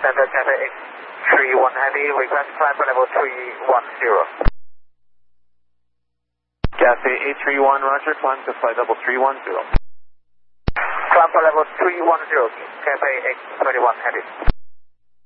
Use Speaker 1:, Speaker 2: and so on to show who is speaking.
Speaker 1: Center, Cathay X31 Heavy, request climb for level 310.
Speaker 2: Cathay A31, roger, climb to flight level 310.
Speaker 1: Climb for level 310, Cathay X31 Heavy.